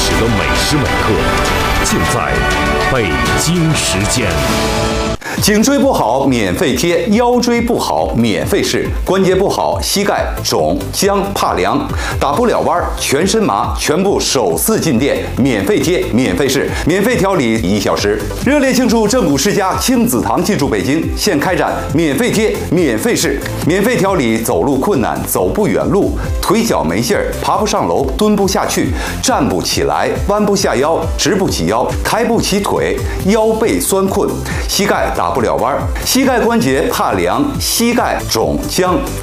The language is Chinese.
实的每时每刻，尽在北京时间。 颈椎不好免费贴，腰椎不好免费试，关节不好膝盖肿僵怕凉，打不了弯全身麻，全部首次进店免费贴免费试，免费调理1小时。热烈庆祝正骨世家亲子堂进驻北京，现开展免费贴免费试，免费调理走路困难、走不远路、腿脚没劲儿、爬不上楼、蹲不下去、站不起来、弯不下腰、直不起腰、抬不起腿、腰背酸困、膝盖打不了弯，膝盖关节怕凉、膝盖肿僵、